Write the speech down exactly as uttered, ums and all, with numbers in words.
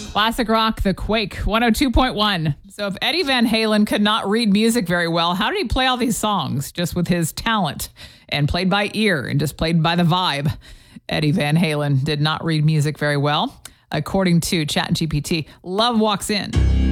Classic rock, The Quake, one oh two point one. So if Eddie Van Halen could not read music very well, how did he play all these songs? Just with his talent and played by ear and just played by the vibe. Eddie Van Halen did not read music very well. According to ChatGPT, Love Walks In.